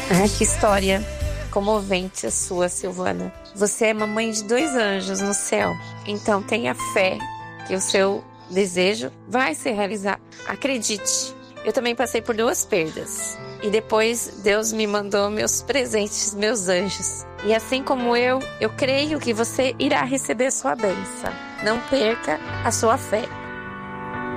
Ah, que história comovente a sua, Silvana. Você é mamãe de 2 anjos no céu. Então tenha fé que o seu desejo vai se realizar. Acredite. Eu também passei por 2 perdas. E depois Deus me mandou meus presentes, meus anjos. E assim como eu creio que você irá receber sua bênção. Não perca a sua fé.